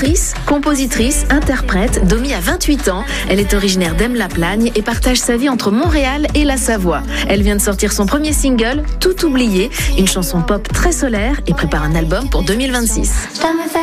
Autrice, compositrice, interprète, Domi a 28 ans. Elle est originaire d'Aime-la-Plagne et partage sa vie entre Montréal et la Savoie. Elle vient de sortir son premier single, Tout oublié, une chanson pop très solaire et prépare un album pour 2026.